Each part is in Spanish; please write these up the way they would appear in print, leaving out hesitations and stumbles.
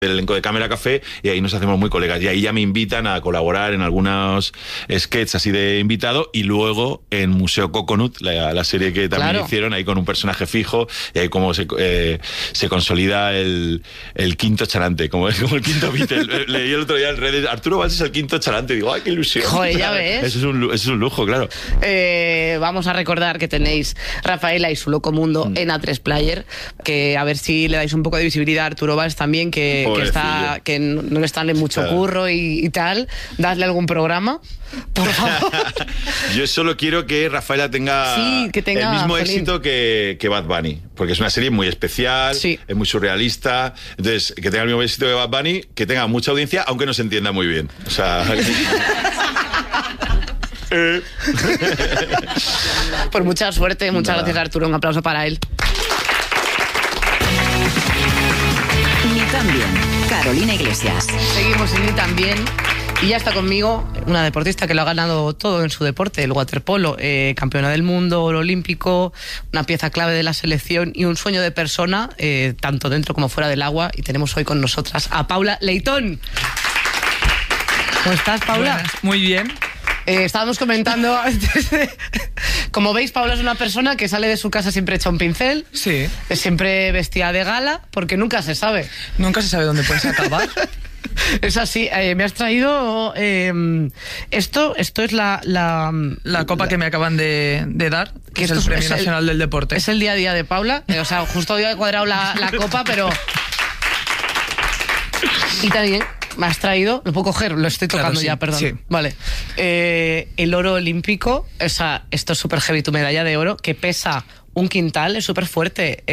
del elenco de Cámara Café, y ahí nos hacemos muy colegas, y ahí ya me invitan a colaborar en algunos sketches así de invitado, y luego en Museo Coconut, la serie que también hicieron ahí con un personaje fijo, y ahí como se consolida el quinto charante, como el quinto Beatle. Leí el otro día en redes, Arturo Valls es el quinto charante, digo, ¡ay, qué ilusión! Joder, ya ves. Eso es un lujo, claro. Vamos a recordar que tenéis Rafaela y su Loco Mundo en A3 Player, que a ver si le dais un poco de visibilidad a Arturo Valls también, que no le están en mucho curro y tal. Dadle algún programa, por favor. Yo solo quiero que Rafaela tenga el mismo éxito que Bad Bunny, porque es una serie muy especial, es muy surrealista. Entonces, que tenga el mismo éxito que Bad Bunny, que tenga mucha audiencia, aunque no se entienda muy bien. O sea... Pues mucha suerte, muchas gracias, Arturo. Un aplauso para él. Ni tan bien, Carolina Iglesias. Seguimos en Ni tan bien. Y ya está conmigo una deportista que lo ha ganado todo en su deporte, el waterpolo, campeona del mundo, oro olímpico, una pieza clave de la selección y un sueño de persona, tanto dentro como fuera del agua. Y tenemos hoy con nosotras a Paula Leitón. ¿Cómo estás, Paula? Buenas, muy bien. Estábamos comentando antes como veis, Paula es una persona que sale de su casa siempre hecha un pincel, siempre vestida de gala, porque nunca se sabe dónde puedes acabar. Es así. Me has traído esto es la copa que me acaban de dar, que es el Premio Nacional del Deporte. Es el día a día de Paula, o sea, justo hoy he cuadrado la copa, pero... Y también me has traído, lo puedo coger, lo estoy tocando ya, perdón. Sí. Vale. El oro olímpico, esto es súper heavy, tu medalla de oro, que pesa 1 quintal, es súper fuerte.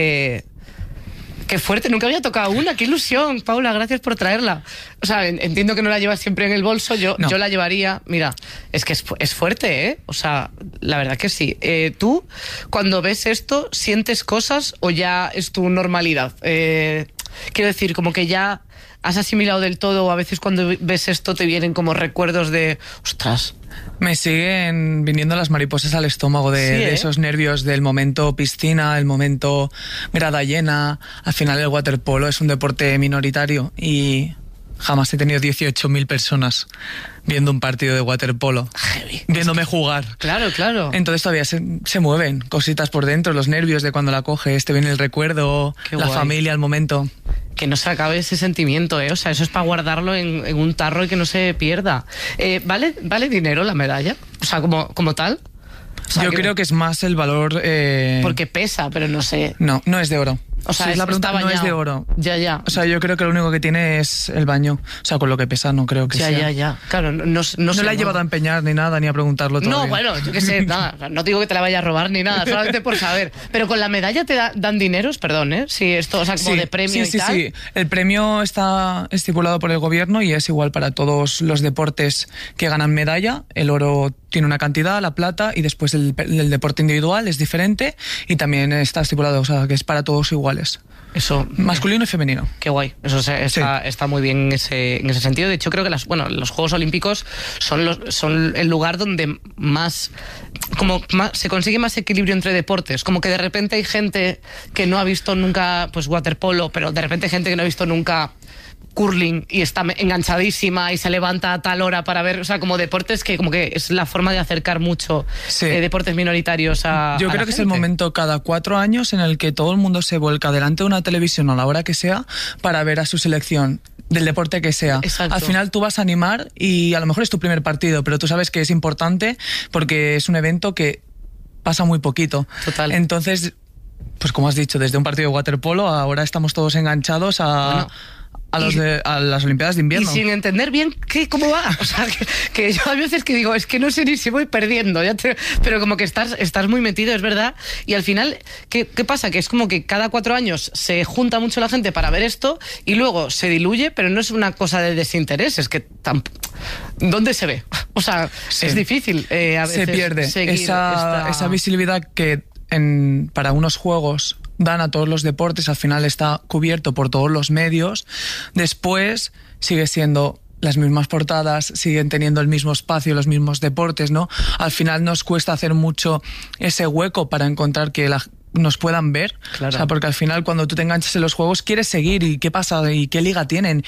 Qué fuerte, nunca había tocado una, qué ilusión, Paula, gracias por traerla. O sea, entiendo que no la llevas siempre en el bolso, yo la llevaría. Mira, es que es fuerte, ¿eh? O sea, la verdad que sí. ¿Tú, cuando ves esto, sientes cosas o ya es tu normalidad? Quiero decir, como que ya has asimilado del todo, o a veces cuando ves esto te vienen como recuerdos de... ¡Ostras! Me siguen viniendo las mariposas al estómago de esos nervios del momento piscina, el momento grada llena. Al final el waterpolo es un deporte minoritario y jamás he tenido 18.000 personas viendo un partido de waterpolo, viéndome jugar. Claro, claro. Entonces todavía se mueven cositas por dentro, los nervios de cuando la coges, te viene el recuerdo, la familia, el momento. Que no se acabe ese sentimiento, ¿eh? O sea, eso es para guardarlo en un tarro y que no se pierda. ¿Vale dinero la medalla? O sea, como tal. O sea, yo creo que es más el valor... Porque pesa, pero no sé. No es de oro. O sea, la pregunta no es de oro. Ya. O sea, yo creo que lo único que tiene es el baño. O sea, con lo que pesa no creo que sea. Ya. Claro, no sé, la he llevado a empeñar ni nada, ni a preguntarlo todavía. No, bueno, yo qué sé, nada. No digo que te la vaya a robar ni nada, solamente por saber. Pero con la medalla te dan dineros, perdón, ¿eh? Sí, esto, o sea, como de premio y tal. Sí. El premio está estipulado por el gobierno y es igual para todos los deportes que ganan medalla. El oro tiene una cantidad, la plata, y después el deporte individual es diferente y también está estipulado, o sea, que es para todos iguales. Eso, masculino y femenino. Qué guay. Eso está muy bien en ese sentido. De hecho, creo que los Juegos Olímpicos son el lugar donde más se consigue más equilibrio entre deportes. Como que de repente hay gente que no ha visto nunca pues waterpolo, pero de repente hay gente que no ha visto nunca curling y está enganchadísima y se levanta a tal hora para ver, o sea, como deportes que como que es la forma de acercar mucho deportes minoritarios a Yo creo que es el momento cada 4 años en el que todo el mundo se vuelca delante de una televisión a la hora que sea para ver a su selección del deporte que sea. Exacto. Al final tú vas a animar y a lo mejor es tu primer partido, pero tú sabes que es importante porque es un evento que pasa muy poquito. Total. Entonces, pues como has dicho, desde un partido de waterpolo ahora estamos todos enganchados a las Olimpiadas de invierno. Y sin entender bien cómo va. O sea, que yo a veces que digo, es que no sé ni si voy perdiendo. Pero como que estás muy metido, es verdad. Y al final, ¿qué pasa? Que es como que cada 4 años se junta mucho la gente para ver esto y luego se diluye, pero no es una cosa de desinterés, es que ¿dónde se ve? O sea, es difícil a veces. Se pierde esa visibilidad que para unos juegos dan a todos los deportes, al final está cubierto por todos los medios. Después sigue siendo las mismas portadas, siguen teniendo el mismo espacio, los mismos deportes, ¿no? Al final nos cuesta hacer mucho ese hueco para encontrar que nos puedan ver. Claro. O sea, porque al final cuando tú te enganchas en los juegos quieres seguir y qué pasa y qué liga tienen